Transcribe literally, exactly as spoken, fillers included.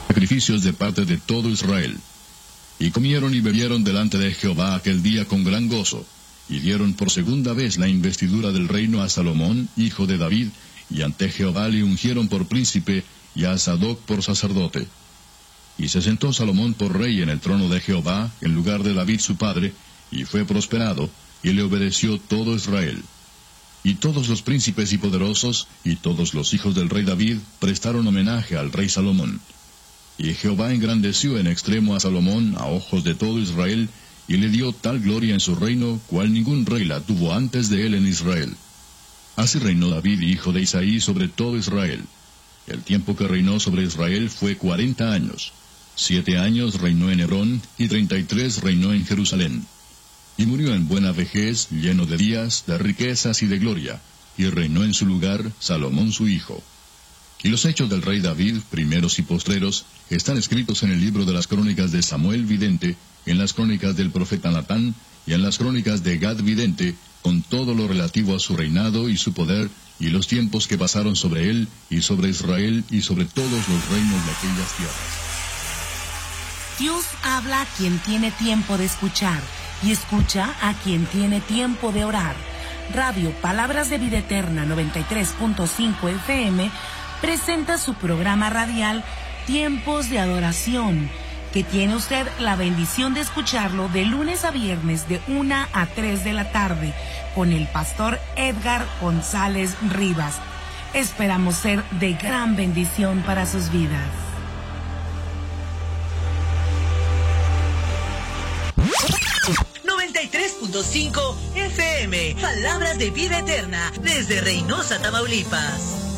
sacrificios de parte de todo Israel. Y comieron y bebieron delante de Jehová aquel día con gran gozo, y dieron por segunda vez la investidura del reino a Salomón, hijo de David, y ante Jehová le ungieron por príncipe, y a Sadoc por sacerdote. Y se sentó Salomón por rey en el trono de Jehová, en lugar de David su padre, y fue prosperado, y le obedeció todo Israel. Y todos los príncipes y poderosos, y todos los hijos del rey David, prestaron homenaje al rey Salomón. Y Jehová engrandeció en extremo a Salomón a ojos de todo Israel, y le dio tal gloria en su reino, cual ningún rey la tuvo antes de él en Israel. Así reinó David, hijo de Isaí, sobre todo Israel. El tiempo que reinó sobre Israel fue cuarenta años. Siete años reinó en Hebrón, y treinta y tres reinó en Jerusalén. Y murió en buena vejez, lleno de días, de riquezas y de gloria, y reinó en su lugar Salomón su hijo. Y los hechos del rey David, primeros y postreros, están escritos en el libro de las crónicas de Samuel vidente, en las crónicas del profeta Natán, y en las crónicas de Gad vidente, con todo lo relativo a su reinado y su poder, y los tiempos que pasaron sobre él, y sobre Israel, y sobre todos los reinos de aquellas tierras. Dios habla a quien tiene tiempo de escuchar, y escucha a quien tiene tiempo de orar. Radio Palabras de Vida Eterna noventa y tres punto cinco F M presenta su programa radial Tiempos de Adoración, que tiene usted la bendición de escucharlo de lunes a viernes de una a tres de la tarde con el pastor Edgar González Rivas. Esperamos ser de gran bendición para sus vidas. noventa y tres punto cinco F M, Palabras de Vida Eterna, desde Reynosa, Tamaulipas.